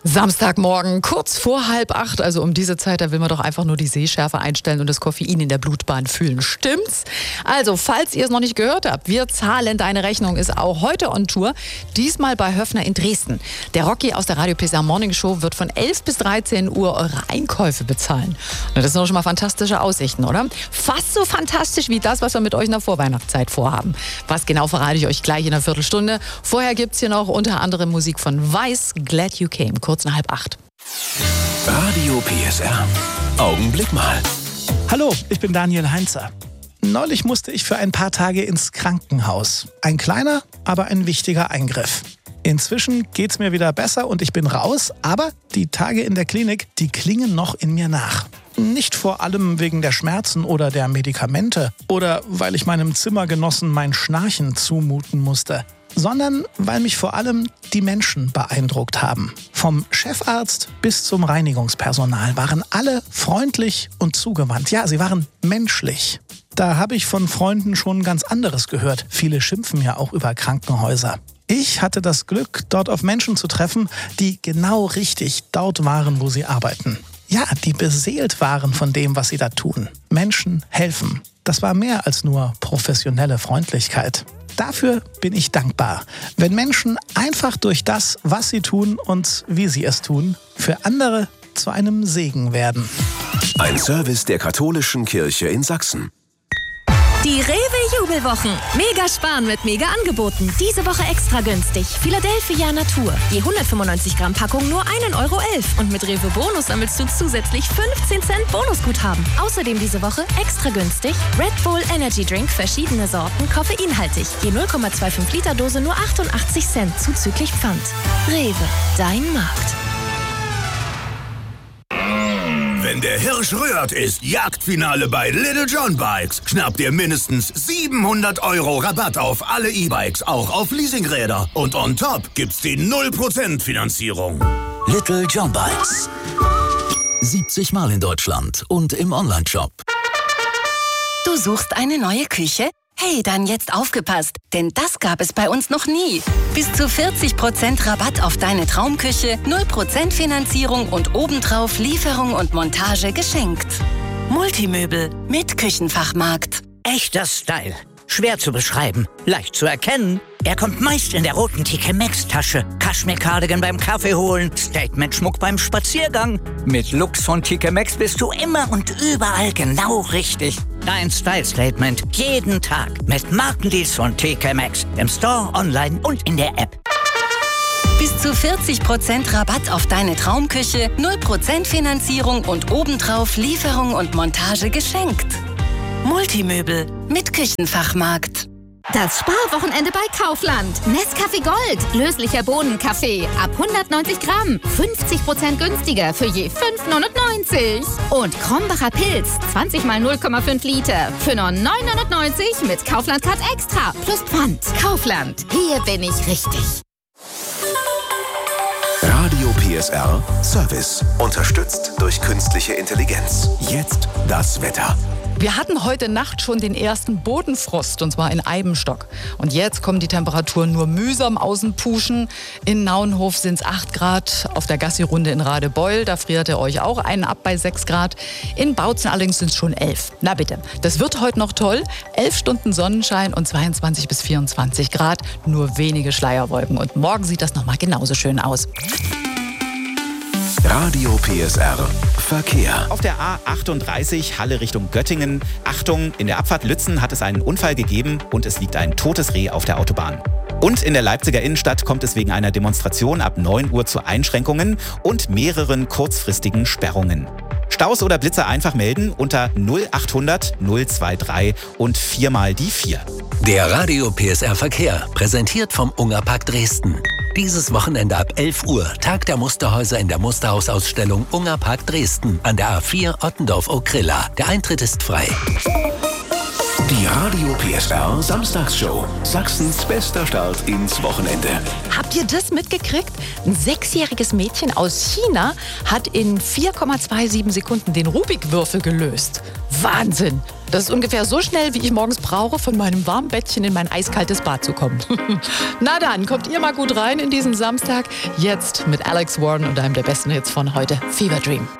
Samstagmorgen, kurz vor 7:30, also um diese Zeit, da will man doch einfach nur die Sehschärfe einstellen und das Koffein in der Blutbahn fühlen. Stimmt's? Also, falls ihr es noch nicht gehört habt, wir zahlen deine Rechnung ist auch heute on Tour, diesmal bei Höffner in Dresden. Der Rocky aus der Radio PSR Morning Show wird von 11 bis 13 Uhr eure Einkäufe bezahlen. Na, das sind doch schon mal fantastische Aussichten, oder? Fast so fantastisch wie das, was wir mit euch in der Vorweihnachtszeit vorhaben. Was genau, verrate ich euch gleich in einer Viertelstunde. Vorher gibt's hier noch unter anderem Musik von Weiß, Glad You Came. Kurz nach 7:30. Radio PSR. Augenblick mal. Hallo, ich bin Daniel Heinzer. Neulich musste ich für ein paar Tage ins Krankenhaus. Ein kleiner, aber ein wichtiger Eingriff. Inzwischen geht's mir wieder besser und ich bin raus, aber die Tage in der Klinik, die klingen noch in mir nach. Nicht vor allem wegen der Schmerzen oder der Medikamente oder weil ich meinem Zimmergenossen mein Schnarchen zumuten musste, sondern weil mich vor allem die Menschen beeindruckt haben. Vom Chefarzt bis zum Reinigungspersonal waren alle freundlich und zugewandt. Ja, sie waren menschlich. Da habe ich von Freunden schon ganz anderes gehört. Viele schimpfen ja auch über Krankenhäuser. Ich hatte das Glück, dort auf Menschen zu treffen, die genau richtig dort waren, wo sie arbeiten. Ja, die beseelt waren von dem, was sie da tun. Menschen helfen. Das war mehr als nur professionelle Freundlichkeit. Dafür bin ich dankbar, wenn Menschen einfach durch das, was sie tun und wie sie es tun, für andere zu einem Segen werden. Ein Service der Katholischen Kirche in Sachsen. Die Rewe-Jubelwochen. Mega sparen mit Mega-Angeboten. Diese Woche extra günstig. Philadelphia Natur. Je 195 Gramm Packung nur 1,11 € Und mit Rewe Bonus sammelst du zusätzlich 15 Cent Bonusguthaben. Außerdem diese Woche extra günstig Red Bull Energy Drink, verschiedene Sorten, koffeinhaltig. Je 0,25 Liter Dose nur 88 Cent zuzüglich Pfand. Rewe, dein Markt. Wenn der Hirsch rührt, ist Jagdfinale bei Little John Bikes. Schnappt ihr mindestens 700 € Rabatt auf alle E-Bikes, auch auf Leasingräder. Und on top gibt's die 0% Finanzierung. Little John Bikes. 70 Mal in Deutschland und im Onlineshop. Du suchst eine neue Küche? Hey, dann jetzt aufgepasst, denn das gab es bei uns noch nie. Bis zu 40% Rabatt auf deine Traumküche, 0% Finanzierung und obendrauf Lieferung und Montage geschenkt. Multimöbel mit Küchenfachmarkt. Echter Style. Schwer zu beschreiben, leicht zu erkennen. Er kommt meist in der roten TK Maxx Tasche. Kaschmir-Cardigan beim Kaffee holen, Statement-Schmuck beim Spaziergang. Mit Looks von TK Maxx bist du immer und überall genau richtig. Dein Style-Statement jeden Tag mit Markendeals von TK Maxx. Im Store, online und in der App. Bis zu 40% Rabatt auf deine Traumküche, 0% Finanzierung und obendrauf Lieferung und Montage geschenkt. Multimöbel mit Küchenfachmarkt. Das Sparwochenende bei Kaufland. Nescafé Gold. Löslicher Bohnenkaffee. Ab 190 Gramm. 50% günstiger für je 5,99 €. Und Krombacher Pilz. 20 mal 0,5 Liter. Für nur 9,99 € mit Kaufland Card Extra. Plus Pfand. Kaufland. Hier bin ich richtig. Radio PSR Service. Unterstützt durch künstliche Intelligenz. Jetzt das Wetter. Wir hatten heute Nacht schon den ersten Bodenfrost, und zwar in Eibenstock. Und jetzt kommen die Temperaturen nur mühsam aus dem Puschen. In Nauenhof sind es 8 Grad, auf der Gassi-Runde in Radebeul, da friert ihr euch auch einen ab bei 6 Grad. In Bautzen allerdings sind es schon 11. Na bitte, das wird heute noch toll. 11 Stunden Sonnenschein und 22 bis 24 Grad, nur wenige Schleierwolken. Und morgen sieht das nochmal genauso schön aus. Radio PSR Verkehr. Auf der A38 Halle Richtung Göttingen. Achtung, in der Abfahrt Lützen hat es einen Unfall gegeben und es liegt ein totes Reh auf der Autobahn. Und in der Leipziger Innenstadt kommt es wegen einer Demonstration ab 9 Uhr zu Einschränkungen und mehreren kurzfristigen Sperrungen. Staus oder Blitzer einfach melden unter 0800 023 und 4 mal die 4. Der Radio PSR Verkehr, präsentiert vom Ungerpark Dresden. Dieses Wochenende ab 11 Uhr Tag der Musterhäuser in der Musterhausausstellung Ungerpark Dresden an der A4 Ottendorf-Okrilla. Der Eintritt ist frei. Die Die Radio PSR Samstagsshow. Sachsens bester Start ins Wochenende. Habt ihr das mitgekriegt? Ein 6-jähriges Mädchen aus China hat in 4,27 Sekunden den Rubik-Würfel gelöst. Wahnsinn! Das ist ungefähr so schnell, wie ich morgens brauche, von meinem warmen Bettchen in mein eiskaltes Bad zu kommen. Na dann, kommt ihr mal gut rein in diesen Samstag. Jetzt mit Alex Warren und einem der besten Hits von heute, Fever Dream.